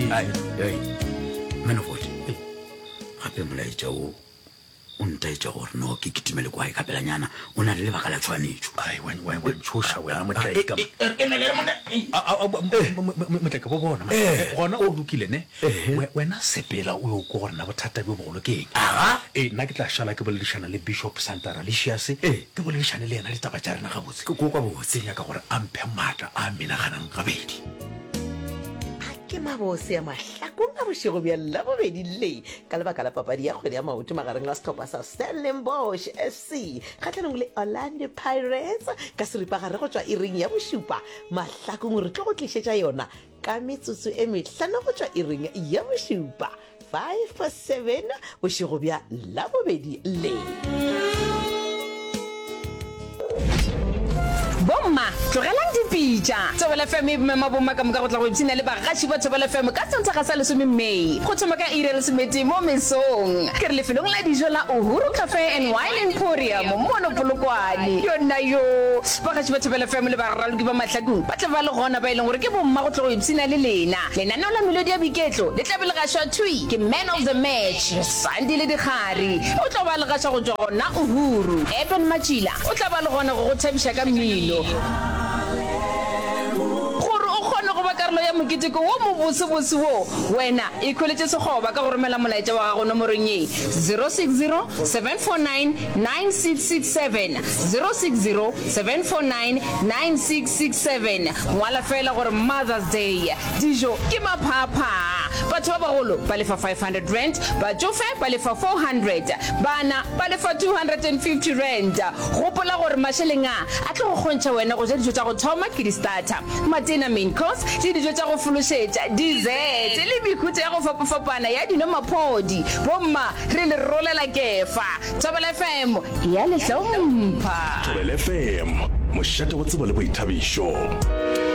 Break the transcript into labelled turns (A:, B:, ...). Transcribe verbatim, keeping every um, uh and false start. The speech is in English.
A: ai ai menofoti gape molaetša o o ntaetša gore no ke kitimele kwa e kapelanyana o na le lebaka la tshwanetšo
B: tshoša wena motleka bo bona gona o lokile ne wena sepela o yo ko gore na bothata bjo bogolo ke eng ee nna ke tla šala ke boledišana le bishop santa ralicius ke boledišane le yena ditaba tša rena gabotse
A: ko ka botse
B: nyaka gore a mphe maatla a menaganang gabedi
C: ke mabose ya mahlakong a bošego bja labobedi le ka lebaka la papadi ya kgwedi ya maoto magareng a setlhopha sa Stellenbosch F C kgatlhanong le Orlando Pirates ka seripagare go tšwa iring ya bošupa mahlakong re tlo go tlišetša yona ka metsotso e mehlano go tšwa iring ya bošupa five for seven bošego bja labobedi le
D: bomma tlogelang dipitša Thobela F M e mema bomma ka moka go tla go ipshina le bagaši ba Thobela F M ka sontaga sa lesome Mei go thoma ka iri ya lesomete mo mesong ke re lefelong la dijo la Uhuru Cafe and Wine Emporium mono Polokwane yona yo bagaši ba Thobela F M le baraloki ba mahlakong ba tla ba le gona ba e leng gore ke bomma go tla go ipshina le lena lenaneo la melodi ya biketlo le tla be le gašwa thui ke man of the match Sandi le Dikgari o tla ba le gašwa go tšwa gona Uhuru Eben Machila o tla ba le gona go go thabiša ka mmino gore o kgone go ba karolo ya moketeko wo mo botsebotse wo wena e kgoletse segoba ka go romela molaetša wa gago nomorong e zero six zero seven four nine nine six six seven zero six zero seven four nine nine six six seven ngwala fela gore Mother's Day dijo ke maphapha batho ba bagolo ba lefa five hundred rand batsofe ba lefa four hundred bana ba lefa two hundred fifty rand gopola gore masheleng a a tlo go kgontšha wena go ja dijo tša go thoma ke di-starter matena main course le dijo tša go fološetša dessert le mekhutso ya go fapafapana ya dinomaphodi bomma re le rolela kefa Thobela F M ya le hlompha
E: Thobela F M mošate wa tsebo le boithabišo.